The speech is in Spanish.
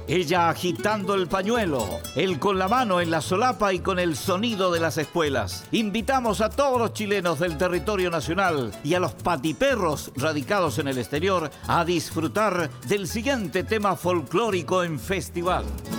ella agitando el pañuelo, él con la mano en la solapa y con el sonido de las espuelas. Invitamos a todos los chilenos del territorio nacional y a los patiperros radicados en el exterior a disfrutar del siguiente tema folclórico en festival.